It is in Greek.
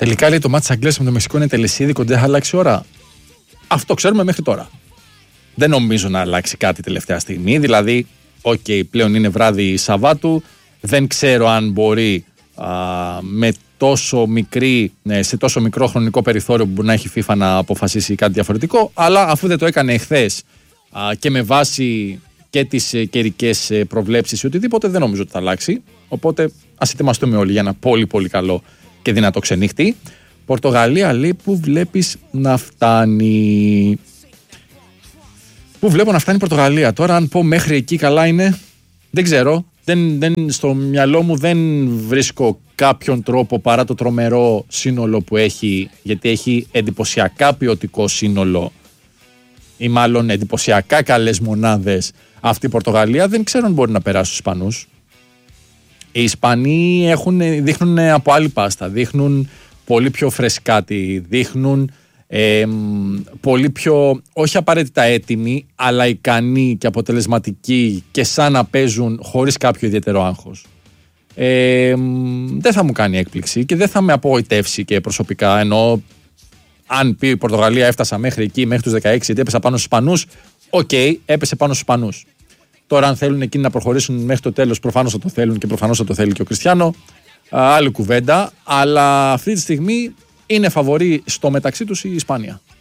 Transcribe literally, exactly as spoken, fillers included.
Τελικά λέει το μάτι της Αγγλίας με το Μεξικό είναι τελεσίδικο, δεν θα αλλάξει ώρα. Αυτό ξέρουμε μέχρι τώρα. Δεν νομίζω να αλλάξει κάτι τελευταία στιγμή. Δηλαδή, οκ, okay, πλέον είναι βράδυ Σαββάτου. Δεν ξέρω αν μπορεί α, με τόσο μικρή, σε τόσο μικρό χρονικό περιθώριο που μπορεί να έχει η FIFA να αποφασίσει κάτι διαφορετικό. Αλλά αφού δεν το έκανε εχθές και με βάση και τις καιρικές προβλέψεις ή οτιδήποτε, δεν νομίζω ότι θα αλλάξει. Οπότε ας ετοιμαστούμε όλοι για ένα πολύ πολύ καλό και δυνατό ξενύχτη. Πορτογαλία λέει που βλέπεις να φτάνει. Πού βλέπω να φτάνει η Πορτογαλία. Τώρα, αν πω μέχρι εκεί καλά είναι, δεν ξέρω. Δεν, δεν, στο μυαλό μου δεν βρίσκω κάποιον τρόπο παρά το τρομερό σύνολο που έχει, γιατί έχει εντυπωσιακά ποιοτικό σύνολο ή μάλλον εντυπωσιακά καλές μονάδες αυτή η Πορτογαλία. Δεν ξέρω αν μπορεί να περάσει τους Ισπανούς. Οι Ισπανοί έχουν, δείχνουν από άλλη πάστα, δείχνουν πολύ πιο φρεσκάτι, δείχνουν ε, πολύ πιο, όχι απαραίτητα έτοιμοι, αλλά ικανοί και αποτελεσματικοί και σαν να παίζουν χωρίς κάποιο ιδιαίτερο άγχος. Ε, δεν θα μου κάνει έκπληξη και δεν θα με απογοητεύσει και προσωπικά, ενώ αν πει η Πορτογαλία έφτασα μέχρι εκεί, μέχρι τους δεκαέξι, γιατί έπεσα πάνω στους Ισπανούς, οκ, okay, έπεσε πάνω στους Ισπανούς. Τώρα, αν θέλουν εκείνοι να προχωρήσουν μέχρι το τέλος, προφανώς θα το θέλουν και προφανώς θα το θέλει και ο Κριστιάνο. Άλλη κουβέντα. Αλλά αυτή τη στιγμή είναι φαβορή στο μεταξύ τους η Ισπανία.